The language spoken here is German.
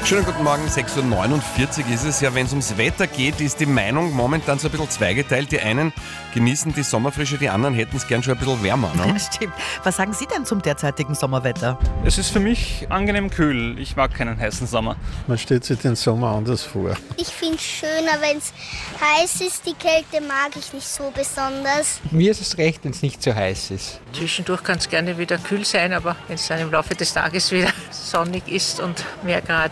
Schönen guten Morgen, 6.49 Uhr ist es. Ja, wenn es ums Wetter geht, ist die Meinung momentan so ein bisschen zweigeteilt. Die einen genießen die Sommerfrische, die anderen hätten es gern schon ein bisschen wärmer. Ne? Ja, stimmt. Was sagen Sie denn zum derzeitigen Sommerwetter? Es ist für mich angenehm kühl. Ich mag keinen heißen Sommer. Man stellt sich den Sommer anders vor. Ich finde es schöner, wenn es heiß ist. Die Kälte mag ich nicht so besonders. Mir ist es recht, wenn es nicht so heiß ist. Zwischendurch kann es gerne wieder kühl sein, aber wenn es dann im Laufe des Tages wieder sonnig ist und mehr Grad